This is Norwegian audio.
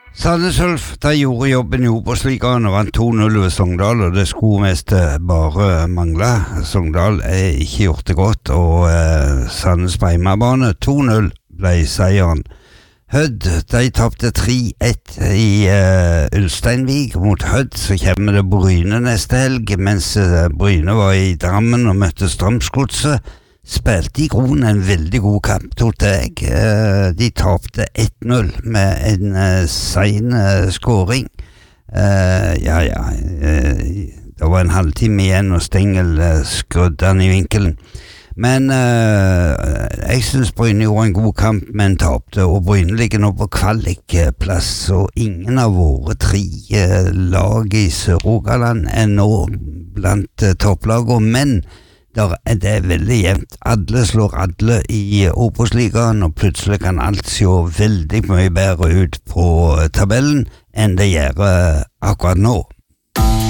Sandnes Ulf, de gjorde jobben i Obos-ligaen og vant 2-0 over Sogndal, og det skulle mest bare mangle. Sogndal ikke gjort det godt, og Sandnes på hjemmebane 2-0 ble seieren. Hødd, de tapte 3-1 i Ulsteinvik mot Hødd, så kommer det Bryne neste helg, mens Bryne var i Drammen og møtte Strømsgodset. Spilte i grunnen en veldig god kamp, trodde jeg. De tapte 1-0 med en sen skåring. Det var en halvtime igjen, og Stengel skrudde han i vinkelen. Men jeg synes Bryne gjorde en god kamp, men tapte, og Bryne ligger nå på kvalikplass, og ingen av våre 3 lag i Sør-Rogaland nå blant topplagene, men det veldig jevnt. Alle slår alle i Obos-ligaen, og plutselig kan alt se veldig mye bedre ut på tabellen enn det gjør akkurat nå.